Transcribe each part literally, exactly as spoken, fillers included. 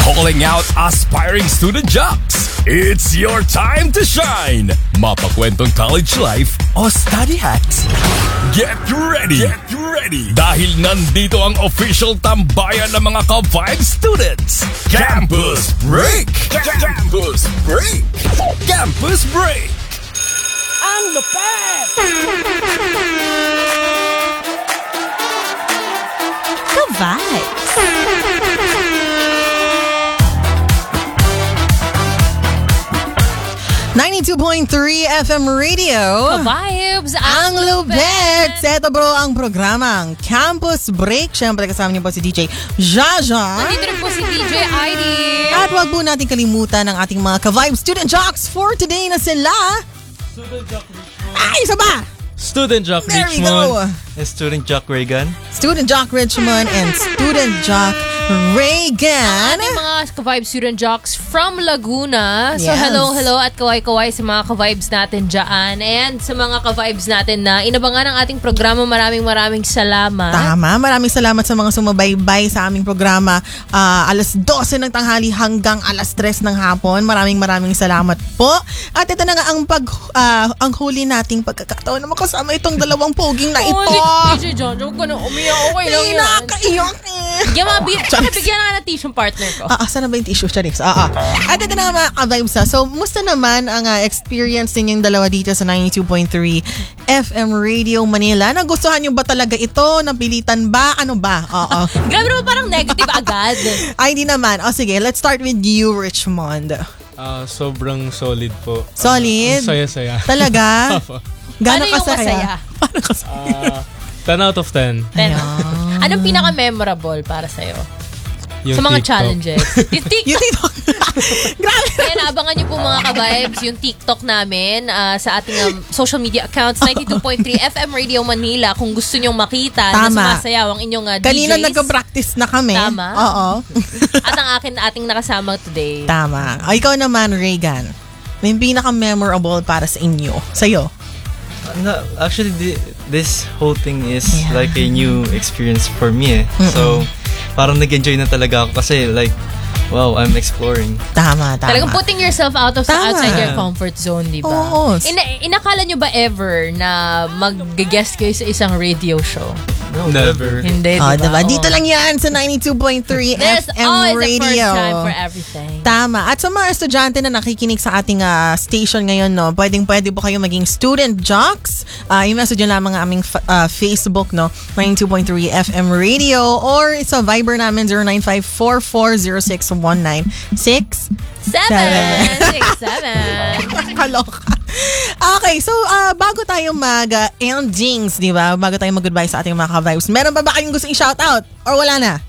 Calling out aspiring student jocks. It's your time to shine. Mapakwentong college life o study hacks. Get ready! Get ready! Dahil nandito ang official tambayan ng mga ka-Vibes students. Campus Break! Campus Break! Campus Break! Ang lupet! Ka-Vibes! ninety-two point three F M Radio. Vibes Ang lupet! Ito bro ang programang Campus Break. Siyempre kasama niyo po si D J Jaja. Nandito rin po si D J I D. At wag po natin kalimutan ang ating mga ka-Vibe student jocks for today na sila. Student Jock Richmond. Ay, isa ba? Student Jock There we Richmond. go. And Student Jock Reagan. Student Jock Richmond and Student Jock Reagan. Ating mga ka-Vibe student jocks from Laguna. So Yes. hello, hello at kaway-kaway sa mga ka-Vibes natin dyan. And sa mga ka-Vibes natin na inabangan ang ating programa, maraming maraming salamat. Tama. Maraming salamat sa mga sumabaybay sa aming programa. Ah, alas dose ng tanghali hanggang alas tres ng hapon. Maraming maraming salamat po. At ito na nga ang pag ah, ang huli nating pagkakataon na makasama itong dalawang poging na ito. Oh, D J John, huwag ka na umiyak. Okay lang Ay, yan. nakakaiyak eh. Bigyan mo, bigyan na ng tissue partner ko. Ah, ah, sana ba yung tissue, Charis? Ah, ah. At ito na nga mga ka-Vibes ha. So, musta naman ang ah, experience ninyong dalawa dito sa ninety-two point three F M Radio Manila? Nagustuhan nyo ba talaga ito? Napilitan ba? Ano ba? Oo. Grabe naman parang negative agad. Ay, di naman. O sige, let's start with you, Richmond. Ah, sobrang solid po. Solid? Ang saya-saya. Talaga? Opo. Gano'n Ano yung kasaya? masaya? Paano kasaya? Ah, ten out of ten. Ten. Anong pinaka-memorable para sa'yo? Yung Sa mga TikTok. challenges. Yung TikTok. Yung TikTok. Grabe. Kaya naabangan niyo po mga ka-Vibes yung TikTok namin ah, sa ating um, social media accounts ninety-two point three F M Radio Manila kung gusto nyong makita na Tama. sumasayaw ang inyong uh, Kanina D Js. nagka-practice na kami. Tama. Oo. At ang akin ating nakasama today. Tama. O, ikaw naman, Reagan. May pinaka-memorable para sa inyo. Sa'yo. No, actually, thi- this whole thing is Yeah. like a new experience for me. Eh. So, parang nag-enjoy na talaga ako kasi like, wow, I'm exploring. Tama, tama. Talagang putting yourself out of Tama. outside your comfort zone, di ba? Oo. Ina- inakala nyo ba ever na mag-guest kayo sa isang radio show? No, Never. Hindi, di Oh, ba? diba? Oo. Dito lang yan sa ninety-two point three There's F M always Radio. a first time for everything. Tama. At sa mga estudyante na nakikinig sa ating ah, station ngayon, no, pwedeng pwede po kayo maging student jocks. Uh, i-message nyo lamang ang aming fa- ah, Facebook, no, ninety-two point three F M Radio, or sa Viber namin zero nine five four four zero six one nine six Seven! Seven. Six, seven. Kaloka. Okay, so uh, bago tayo mag-endings, di ba? Bago tayo mag-goodbye sa ating mga ka-Vibes, meron pa ba kayong gusto i-shoutout? Or wala na?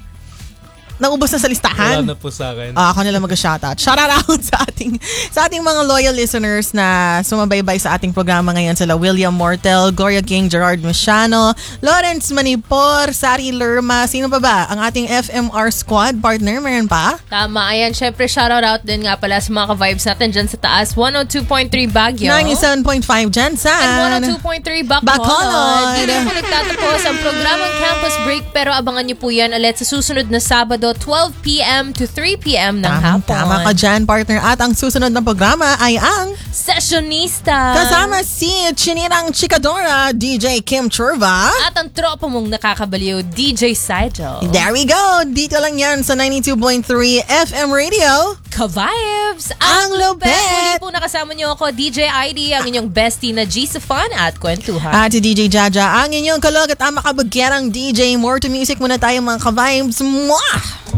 Naubos na sa listahan? Wala na po sa akin. Ah, ako nila mag-shoutout. Shoutout out sa ating sa ating mga loyal listeners na sumabaybay sa ating programa ngayon, sila William Mortel, Gloria King, Gerard Machano, Lawrence Manipor, Sari Lerma, sino pa ba? Ang ating F M R squad partner, meron pa? Tama, ayan. Syempre, shoutout out din nga pala sa mga ka-Vibes natin dyan sa taas. one oh two point three Baguio. ninety-seven point five Jensen. And one oh two point three Bacolod. Bacolod. Dito po nagtatapos ang programang Campus Break, pero abangan niyo po yan ulit sa susunod na Sabado, twelve p.m. to three p.m. ng Tama, hapon. tama ka dyan, partner. At ang susunod na programa ay ang Sessionista. kasama si Chinirang Chikadora, D J Kim Churva. At ang tropa mong nakakabaliw, D J Sidel. There we go. Dito lang yan sa ninety-two point three F M Radio. Ka-Vibes! Ang lupet! Muli po nakasama niyo ako, D J I D, ang inyong bestie na G sa Fun at Kwentuhan. At si D J Jaja, ang inyong kalog at ang makabagyarang D J. More to music muna tayo mga ka-Vibes. Mwah!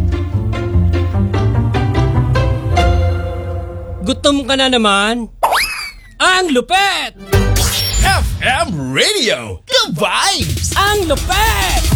Gutom ka na naman? Ang lupet! F M Radio, the vibes! Ang lupet!